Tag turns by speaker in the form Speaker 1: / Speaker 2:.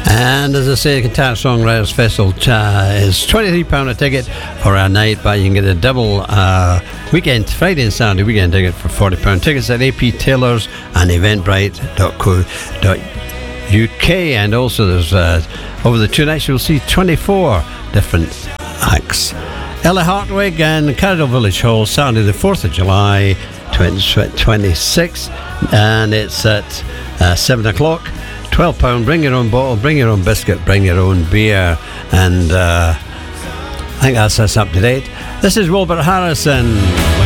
Speaker 1: And as I say, the Guitar Songwriters Festival is £23 a ticket for a night, but you can get a double weekend, Friday and Saturday weekend ticket for £40. Tickets at AP Taylors and eventbrite.co.uk. And also there's over the 2 nights you'll see 24 different acts. Ella Hartwig and Carradale Village Hall, Saturday the 4th of July 2026, and it's at 7 o'clock. £12. Bring your own bottle, bring your own biscuit, bring your own beer, and I think that's us up to date. This is Wilbert Harrison.